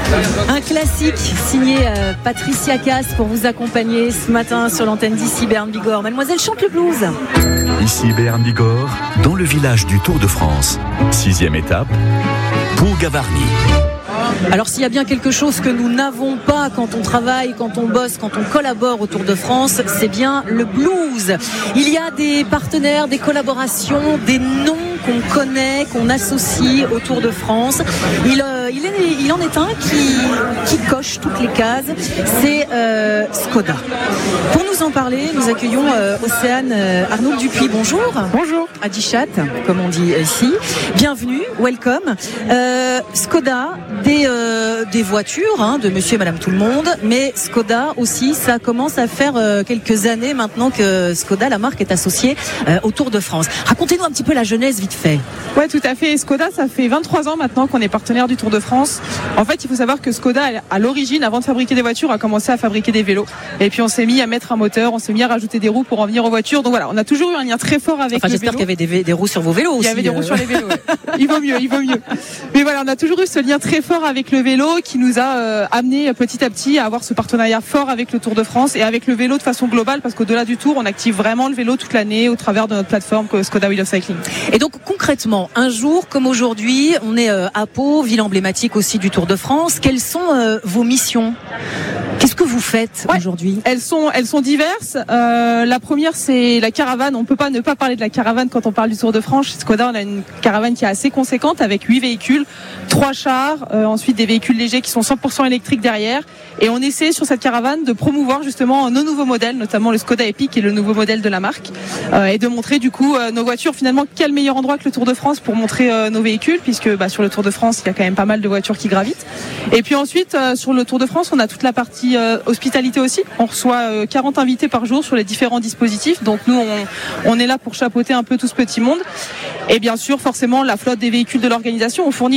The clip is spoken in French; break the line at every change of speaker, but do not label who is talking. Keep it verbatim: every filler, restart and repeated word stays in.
Un classique signé euh, Patricia Cass pour vous accompagner ce matin sur l'antenne d'ici Béarn Bigorre. Mademoiselle chante le blues.
Ici Béarn Bigorre, dans le village du Tour de France. Sixième étape, Pau-Gavarnie.
Alors s'il y a bien quelque chose que nous n'avons pas quand on travaille, quand on bosse, quand on collabore au Tour de France, c'est bien le blues. Il y a des partenaires, des collaborations, des noms qu'on connaît, qu'on associe au Tour de France. Il, euh, il, est, il en est un qui, qui coche toutes les cases, c'est euh, Skoda. Pour nous en parler, nous accueillons euh, Océane euh, Arnaud Dupuis. Bonjour.
Bonjour.
Adichat, comme on dit ici. Bienvenue, welcome. Euh, Skoda, des, euh, des voitures hein, de monsieur et madame tout le monde, mais Skoda aussi, ça commence à faire euh, quelques années maintenant que Skoda, la marque, est associée euh, au Tour de France. Racontez-nous un petit peu la genèse vite fait.
Ouais, tout à fait. Skoda, ça fait vingt-trois ans maintenant qu'on est partenaire du Tour de France. En fait, il faut savoir que Skoda, à l'origine, avant de fabriquer des voitures, a commencé à fabriquer des vélos. Et puis on s'est mis à mettre un moteur, on s'est mis à rajouter des roues pour en venir aux voitures. Donc voilà, on a toujours eu un lien très fort avec
enfin,
le
j'espère
vélo.
qu'il y avait des, des roues sur vos vélos aussi.
Il y avait des
euh...
roues sur les vélos. Ouais. Il vaut mieux, il vaut mieux. Mais voilà, on a toujours eu ce lien très fort avec le vélo qui nous a euh, amené petit à petit à avoir ce partenariat fort avec le Tour de France et avec le vélo de façon globale, parce qu'au-delà du Tour, on active vraiment le vélo toute l'année au travers de notre plateforme Skoda Wheel of Cycling.
Et donc concrètement, un jour comme aujourd'hui, on est euh, à Pau, ville emblématique aussi du Tour de France. Quelles sont euh, vos missions ? Qu'est-ce que vous faites ouais, aujourd'hui ?
Elles sont, elles sont diverses. Euh, la première, c'est la caravane. On peut pas ne pas parler de la caravane quand on parle du Tour de France. Chez Skoda, on a une caravane qui est assez conséquente avec huit véhicules, trois chars, euh, ensuite des véhicules légers qui sont cent pour cent électriques derrière. Et on essaie sur cette caravane de promouvoir justement nos nouveaux modèles, notamment le Skoda Epic qui est le nouveau modèle de la marque, euh, et de montrer du coup euh, nos voitures. Finalement, quel meilleur endroit que le Tour de France pour montrer euh, nos véhicules, puisque bah, sur le Tour de France, il y a quand même pas mal de voitures qui gravitent. Et puis ensuite, euh, sur le Tour de France, on a toute la partie euh, hospitalité aussi. On reçoit euh, quarante invités par jour sur les différents dispositifs. Donc nous, on, on est là pour chapeauter un peu tout ce petit monde. Et bien sûr, forcément, la flotte des véhicules de l'organisation. On fournit